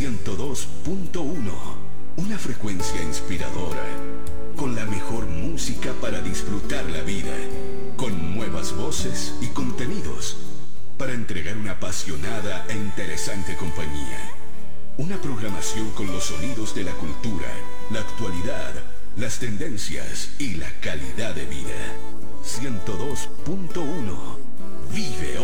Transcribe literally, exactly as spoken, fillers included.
ciento dos punto uno, una frecuencia inspiradora, con la mejor música para disfrutar la vida, con nuevas voces y contenidos, para entregar una apasionada e interesante compañía. Una programación con los sonidos de la cultura, la actualidad, las tendencias y la calidad de vida. ciento dos punto uno. Vive